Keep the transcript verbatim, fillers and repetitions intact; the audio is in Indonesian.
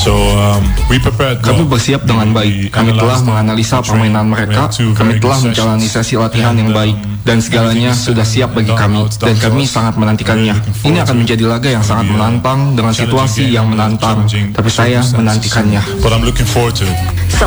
So um, we prepared. Kami bersiap dengan baik. Kami telah menganalisa permainan mereka. Kami telah menjalani sesi latihan yang baik, dan segalanya sudah siap bagi kami. Dan kami sangat menantikannya. Ini akan menjadi laga yang sangat menantang dengan situasi yang menantang. Tapi saya menantikannya. But I'm looking forward to it.